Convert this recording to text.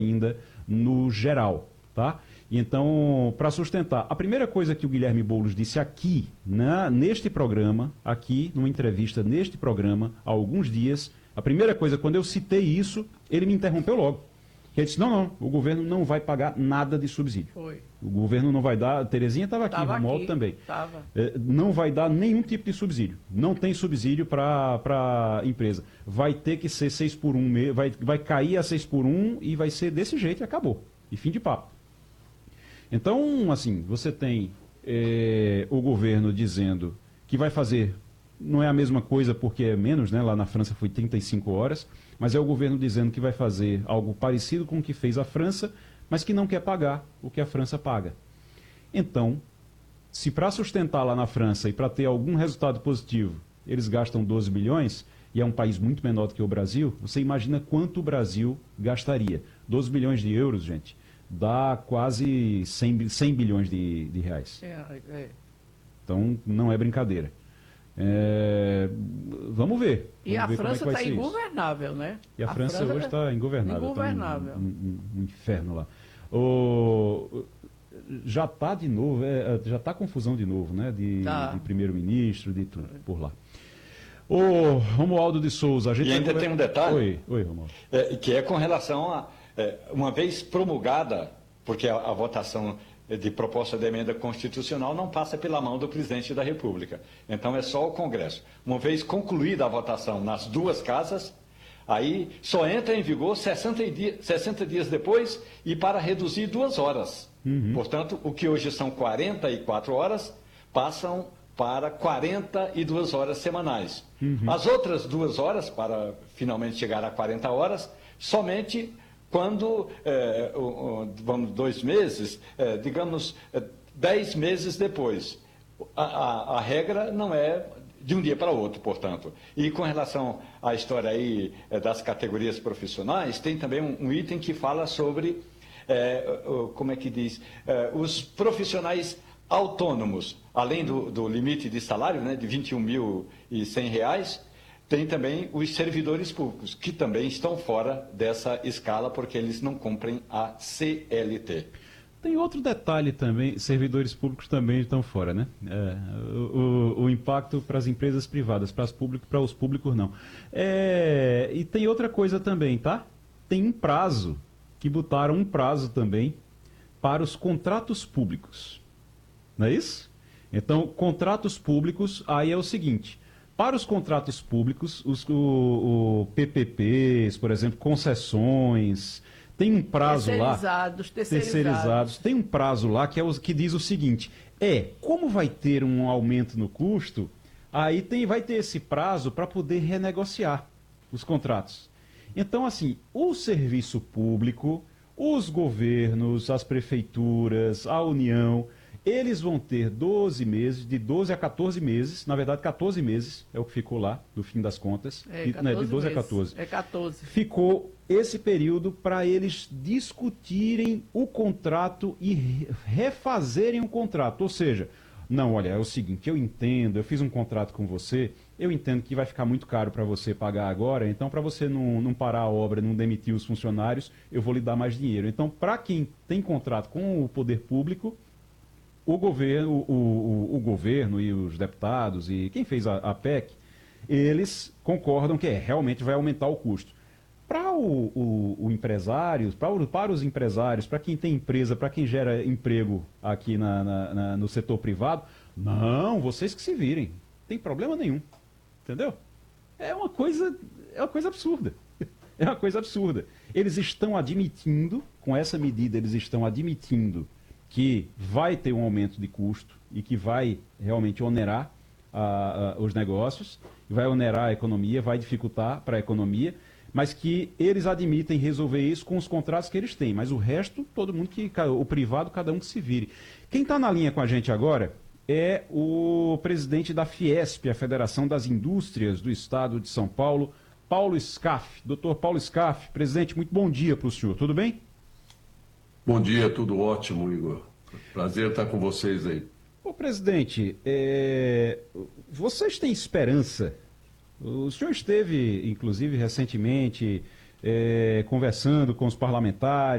ainda no geral, tá? Então, para sustentar, a primeira coisa que o Guilherme Boulos disse aqui, neste programa, aqui, numa entrevista neste programa, há alguns dias, a primeira coisa, quando eu citei isso, ele me interrompeu logo. Ele disse, não, o governo não vai pagar nada de subsídio. Foi. O governo não vai dar, Terezinha estava aqui, Romualdo também. Não vai dar nenhum tipo de subsídio. Não tem subsídio para a empresa. Vai ter que ser 6 por 1, vai cair a 6 por 1 e vai ser desse jeito e acabou. E fim de papo. Então, assim, você tem o governo dizendo que vai fazer, não é a mesma coisa porque é menos, né? Lá na França foi 35 horas, mas é o governo dizendo que vai fazer algo parecido com o que fez a França, mas que não quer pagar o que a França paga. Então, se para sustentar lá na França e para ter algum resultado positivo, eles gastam 12 bilhões, e é um país muito menor do que o Brasil, você imagina quanto o Brasil gastaria. 12 bilhões de euros, gente, dá quase 100 bilhões de reais. Então, não é brincadeira. Vamos ver. E a França está ingovernável, né? E a França hoje está ingovernável. Ingovernável. Tá um inferno lá. Já está de novo, já está confusão de novo, né? De primeiro-ministro, de tudo por lá. Ô, Romualdo de Souza, a gente... E ainda tem um detalhe. Oi, Romualdo. Que é com relação a... uma vez promulgada, porque a votação de proposta de emenda constitucional não passa pela mão do presidente da República. Então é só o Congresso. Uma vez concluída a votação nas duas casas, aí só entra em vigor 60 dias depois e para reduzir 2 horas. Portanto, o que hoje são 44 horas, passam para 42 horas semanais. As outras 2 horas, para finalmente chegar a 40 horas, somente quando, vamos, 2 meses, digamos, 10 meses depois. A regra não é de um dia para o outro, portanto. E com relação à história aí das categorias profissionais, tem também um item que fala sobre, como é que diz, os profissionais autônomos, além do limite de salário, né, de R$ 21.100, tem também os servidores públicos, que também estão fora dessa escala, porque eles não cumprem a CLT. Tem outro detalhe também, servidores públicos também estão fora, né? O impacto para as empresas privadas, para os públicos não. E tem outra coisa também, tá? Tem um prazo, que botaram um prazo também para os contratos públicos. Não é isso? Então, contratos públicos, aí é o seguinte... Para os contratos públicos, o PPPs, por exemplo, concessões, tem um prazo lá... Terceirizados. Tem um prazo lá que diz o seguinte, como vai ter um aumento no custo, aí vai ter esse prazo para poder renegociar os contratos. Então, assim, o serviço público, os governos, as prefeituras, a União... Eles vão ter 12 meses, de 12 a 14 meses, na verdade 14 meses é o que ficou lá, no fim das contas, de 12 a 14. 14. Ficou esse período para eles discutirem o contrato e refazerem o contrato, ou seja, não, olha, é o seguinte, eu entendo, eu fiz um contrato com você, eu entendo que vai ficar muito caro para você pagar agora, então para você não parar a obra, não demitir os funcionários, eu vou lhe dar mais dinheiro. Então, para quem tem contrato com o poder público, o governo e os deputados e quem fez a PEC, eles concordam que realmente vai aumentar o custo. Para o empresário, para os empresários, para quem tem empresa, para quem gera emprego aqui no setor privado, não, vocês que se virem, não tem problema nenhum, entendeu? É uma coisa absurda. É uma coisa absurda. Eles estão admitindo, com essa medida, eles estão admitindo que vai ter um aumento de custo e que vai realmente onerar os negócios, vai onerar a economia, vai dificultar para a economia, mas que eles admitem resolver isso com os contratos que eles têm. Mas o resto, todo mundo o privado, cada um que se vire. Quem está na linha com a gente agora é o presidente da Fiesp, a Federação das Indústrias do Estado de São Paulo, Paulo Scaff. Doutor Paulo Scaff, presidente, muito bom dia para o senhor, tudo bem? Bom dia, tudo ótimo, Igor. Prazer estar com vocês aí. Ô, presidente, vocês têm esperança? O senhor esteve, inclusive, recentemente conversando com os parlamentares,